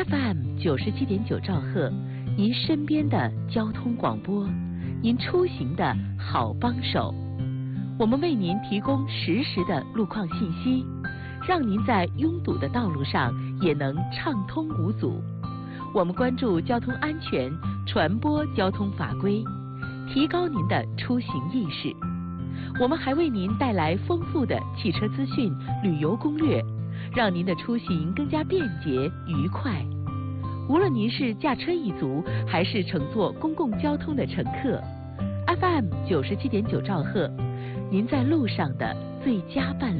FM 97.9兆赫，您身边的交通广播，您出行的好帮手。我们为您提供实时的路况信息，让您在拥堵的道路上也能畅通无阻。我们关注交通安全，传播交通法规，提高您的出行意识。我们还为您带来丰富的汽车资讯、旅游攻略，让您的出行更加便捷愉快。无论您是驾车一族，还是乘坐公共交通的乘客，FM 97.9兆赫，您在路上的最佳伴侣。